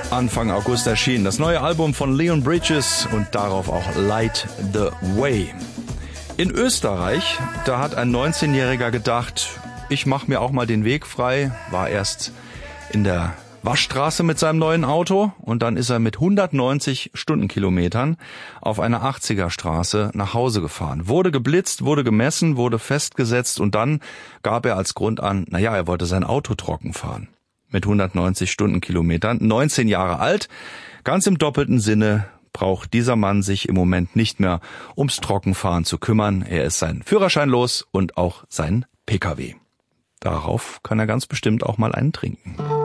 Anfang August erschien das neue Album von Leon Bridges und darauf auch Light the Way. In Österreich, da hat ein 19-Jähriger gedacht, ich mache mir auch mal den Weg frei, war erst in der Waschstraße mit seinem neuen Auto und dann ist er mit 190 Stundenkilometern auf einer 80er Straße nach Hause gefahren. Wurde geblitzt, wurde gemessen, wurde festgesetzt und dann gab er als Grund an, er wollte sein Auto trocken fahren. Mit 190 Stundenkilometern, 19 Jahre alt, ganz im doppelten Sinne braucht dieser Mann sich im Moment nicht mehr ums Trockenfahren zu kümmern. Er ist sein Führerschein los und auch sein PKW. Darauf kann er ganz bestimmt auch mal einen trinken.